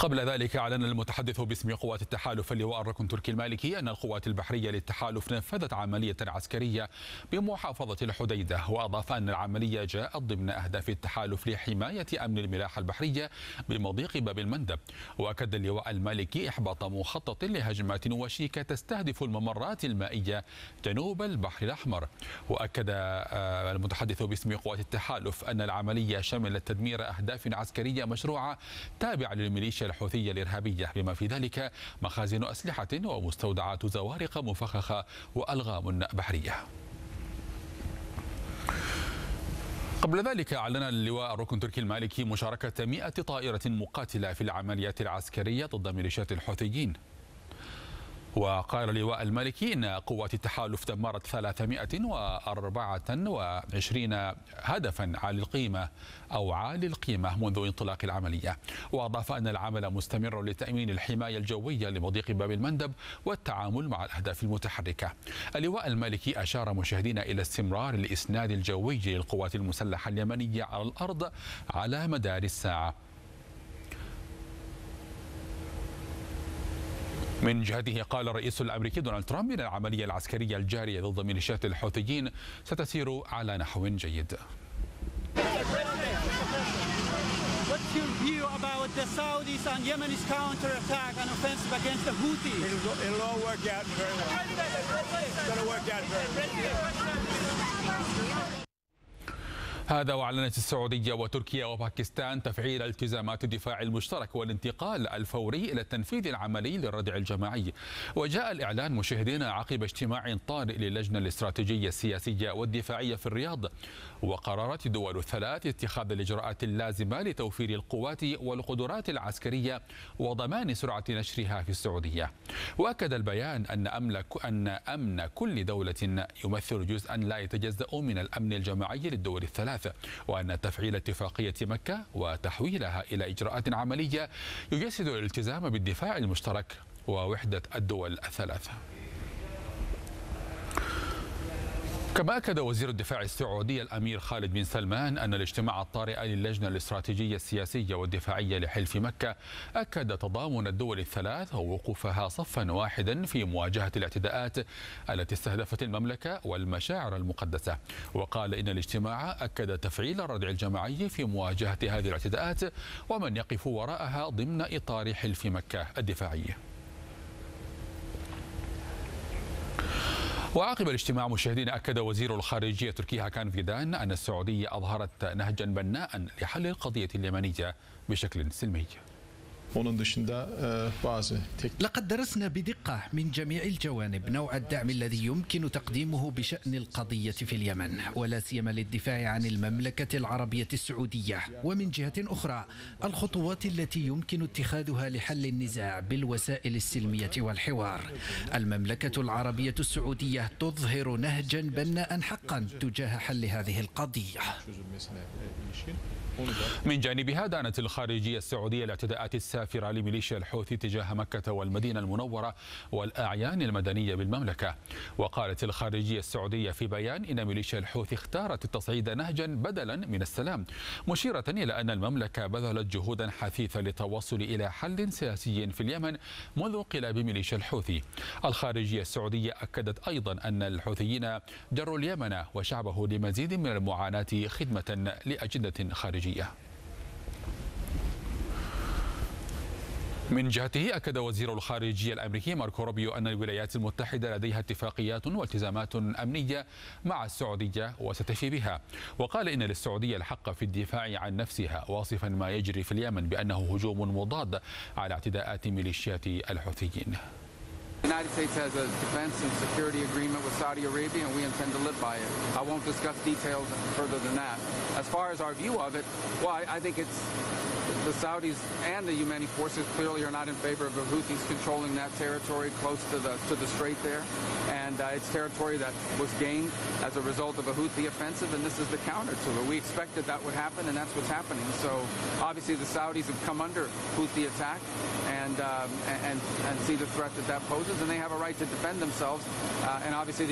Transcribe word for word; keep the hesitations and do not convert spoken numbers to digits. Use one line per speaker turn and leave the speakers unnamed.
قبل ذلك أعلن المتحدث باسم قوات التحالف اللواء الركن تركي المالكي أن القوات البحرية للتحالف نفذت عملية عسكرية بمحافظة الحديدة، وأضاف أن العملية جاءت ضمن أهداف التحالف لحماية أمن الملاحة البحرية بمضيق باب المندب. وأكد اللواء المالكي إحباط مخطط لهجمات وشيكة تستهدف الممرات المائية جنوب البحر الأحمر. وأكد المتحدث باسم قوات التحالف أن العملية شملت تدمير أهداف عسكرية مشروعة تابعة للميليشيا الحوثية الإرهابية، بما في ذلك مخازن أسلحة ومستودعات زوارق مفخخة وألغام بحرية. قبل ذلك أعلن اللواء الركن تركي المالكي مشاركة مئة طائرة مقاتلة في العمليات العسكرية ضد ميليشيات الحوثيين. وقال اللواء المالكي إن قوات التحالف دمرت ثلاثمئة وأربعة وعشرين هدفا عالي القيمة أو عالي القيمة منذ انطلاق العملية. وأضاف أن العمل مستمر لتأمين الحماية الجوية لمضيق باب المندب والتعامل مع الأهداف المتحركة. اللواء المالكي أشار مشاهدينا إلى استمرار الإسناد الجوي للقوات المسلحة اليمنية على الأرض على مدار الساعة. من جهته قال الرئيس الأمريكي دونالد ترامب إن العملية العسكرية الجارية ضد ميليشيات الحوثيين ستسير على نحو جيد.
What's your view about the Saudis and Yemenis counter-attack and offensive against the Houthis?
It'll, it'll all work out very well. It's going to work out very well.
هذا وأعلنت السعودية وتركيا وباكستان تفعيل التزامات الدفاع المشترك والانتقال الفوري إلى التنفيذ العملي للردع الجماعي. وجاء الإعلان مشاهدينا عقب اجتماع طارئ للجنة الاستراتيجية السياسية والدفاعية في الرياض، وقررت الدول الثلاث اتخاذ الإجراءات اللازمة لتوفير القوات والقدرات العسكرية وضمان سرعة نشرها في السعودية. وأكد البيان أن أمن أن أمن كل دولة يمثل جزءا لا يتجزأ من الأمن الجماعي للدول الثلاث، وأن تفعيل اتفاقية مكة وتحويلها إلى إجراءات عملية يجسد الالتزام بالدفاع المشترك ووحدة الدول الثلاث. كما أكد وزير الدفاع السعودي الأمير خالد بن سلمان أن الاجتماع الطارئ للجنة الاستراتيجية السياسية والدفاعية لحلف مكة أكد تضامن الدول الثلاث ووقوفها صفا واحدا في مواجهة الاعتداءات التي استهدفت المملكة والمشاعر المقدسة. وقال إن الاجتماع أكد تفعيل الردع الجماعي في مواجهة هذه الاعتداءات ومن يقف وراءها ضمن إطار حلف مكة الدفاعي. وعقب الاجتماع مشاهدينا أكد وزير الخارجية تركي هاكان فيدان أن السعودية أظهرت نهجا بناء لحل القضية اليمنية بشكل سلمي.
لقد درسنا بدقة من جميع الجوانب نوع الدعم الذي يمكن تقديمه بشأن القضية في اليمن، ولا سيما للدفاع عن المملكة العربية السعودية، ومن جهة أخرى الخطوات التي يمكن اتخاذها لحل النزاع بالوسائل السلمية والحوار. المملكة العربية السعودية تظهر نهجا بناء حقا تجاه حل هذه القضية.
من جانبها دانت الخارجية السعودية الاعتداءات السافرة لميليشيا الحوثي تجاه مكة والمدينة المنورة والأعيان المدنية بالمملكة. وقالت الخارجية السعودية في بيان إن ميليشيا الحوثي اختارت التصعيد نهجا بدلا من السلام، مشيرة إلى أن المملكة بذلت جهودا حثيثة للتوصل إلى حل سياسي في اليمن منذ انقلاب ميليشيا الحوثي. الخارجية السعودية أكدت أيضا أن الحوثيين جروا اليمن وشعبه لمزيد من المعاناة خدمة لأجندة خارجية. من جهته أكد وزير الخارجية الأمريكي ماركو روبيو أن الولايات المتحدة لديها اتفاقيات والتزامات أمنية مع السعودية وستفي بها. وقال إن للسعودية الحق في الدفاع عن نفسها، واصفا ما يجري في اليمن بأنه هجوم مضاد على اعتداءات ميليشيات الحوثيين.
The United States has a defense and security agreement with Saudi Arabia, and we intend to live by it. I won't discuss details further than that. As far as our view of it, well, I, I think it's the Saudis and the Yemeni forces clearly are not in favor of the Houthis controlling that territory close to the to the strait there, and uh, it's territory that was gained as a result of a Houthi offensive, and this is the counter to it. We expected that would happen, and that's what's happening. So obviously the Saudis have come under Houthi attack, and um, and and see the threat that that poses, and they have a right to defend themselves, uh, and obviously the